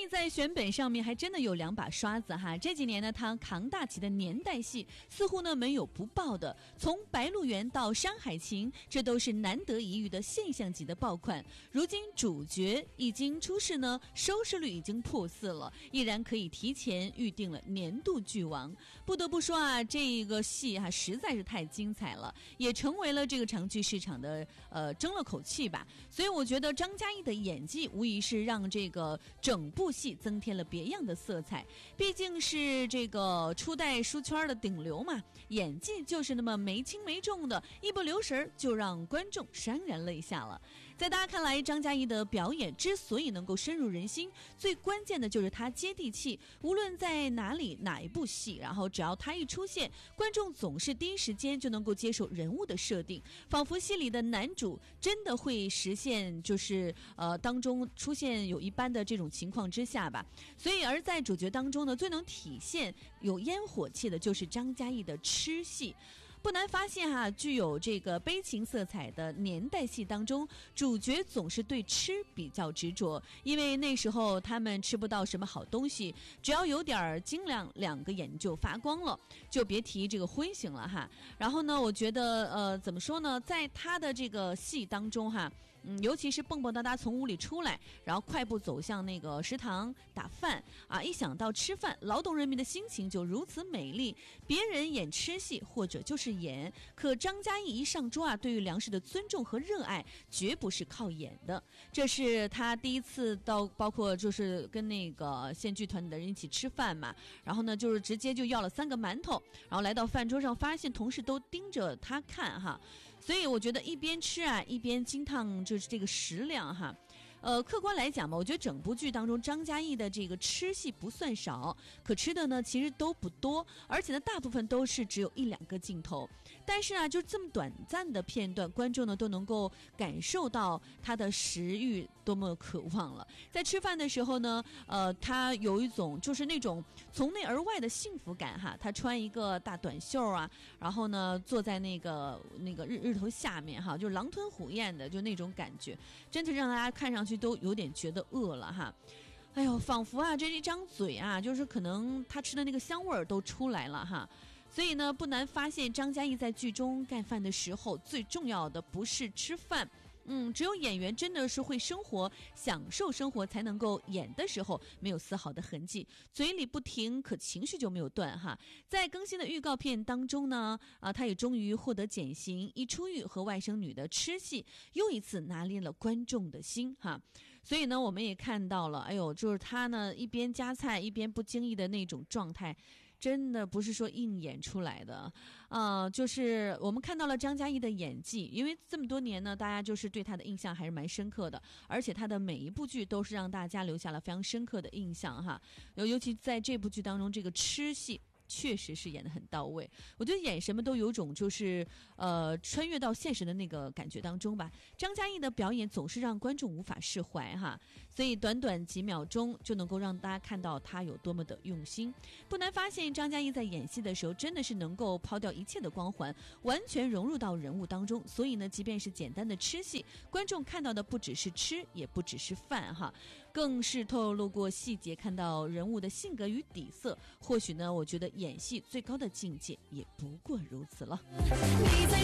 在选本上面还真的有2把刷子哈。这几年呢，他扛大旗的年代戏似乎呢没有不爆的，从《白鹿原》到《山海情》，这都是难得一遇的现象级的爆款。如今主角一经出世呢，收视率已经破4了，依然可以提前预定了年度剧王。不得不说啊，这个戏实在是太精彩了，也成为了这个长剧市场的争了口气吧。所以我觉得张嘉译的演技无疑是让这个整部戏增添了别样的色彩。毕竟是这个初代书圈的顶流嘛，演技就是那么没轻没重的，一不留神就让观众潸然泪下了。在大家看来，张嘉译的表演之所以能够深入人心，最关键的就是他接地气。无论在哪里哪一部戏，然后只要他一出现，观众总是第一时间就能够接受人物的设定，仿佛戏里的男主真的会实现就是当中出现有一般的这种情况之下吧。所以而在主角当中呢，最能体现有烟火气的就是张嘉译的吃戏。不难发现具有这个悲情色彩的年代戏当中，主角总是对吃比较执着，因为那时候他们吃不到什么好东西，只要有点精亮，2个眼就发光了，就别提这个荤腥了哈。然后呢，我觉得怎么说呢，在他的这个戏当中尤其是蹦蹦哒哒从屋里出来，然后快步走向那个食堂打饭一想到吃饭，劳动人民的心情就如此美丽。别人演吃戏或者就是演，可张嘉译一上桌对于粮食的尊重和热爱绝不是靠演的。这是他第一次到，包括就是跟那个县剧团的人一起吃饭嘛，然后呢就是直接就要了3个馒头，然后来到饭桌上发现同事都盯着他看所以我觉得一边吃一边惊叹就是这个食量客观来讲吧，我觉得整部剧当中张嘉译的这个吃戏不算少，可吃的呢其实都不多，而且呢大部分都是只有1-2个镜头。但是就这么短暂的片段，观众呢都能够感受到他的食欲多么渴望了。在吃饭的时候呢，他有一种就是那种从内而外的幸福感他穿一个大短袖然后呢坐在那个日头下面就是狼吞虎咽的，就那种感觉，真的让大家看上去都有点觉得饿了哎呦，仿佛这一张嘴就是可能他吃的那个香味儿都出来了所以呢，不难发现张嘉译在剧中干饭的时候，最重要的不是吃饭。只有演员真的是会生活、享受生活，才能够演的时候没有丝毫的痕迹，嘴里不停，可情绪就没有断在更新的预告片当中呢，他也终于获得减刑，一出狱和外甥女的吃戏又一次拿捏了观众的心所以呢，我们也看到了，哎呦，就是他呢一边夹菜一边不经意的那种状态。真的不是说硬演出来的就是我们看到了张嘉译的演技，因为这么多年呢，大家就是对他的印象还是蛮深刻的，而且他的每一部剧都是让大家留下了非常深刻的印象尤其在这部剧当中，这个吃戏确实是演得很到位。我觉得演什么都有种就是穿越到现实的那个感觉当中吧。张嘉译的表演总是让观众无法释怀所以短短几秒钟就能够让大家看到他有多么的用心。不难发现，张嘉译在演戏的时候真的是能够抛掉一切的光环，完全融入到人物当中。所以呢，即便是简单的吃戏，观众看到的不只是吃，也不只是饭更是透露过细节，看到人物的性格与底色。或许呢，我觉得演戏最高的境界也不过如此了。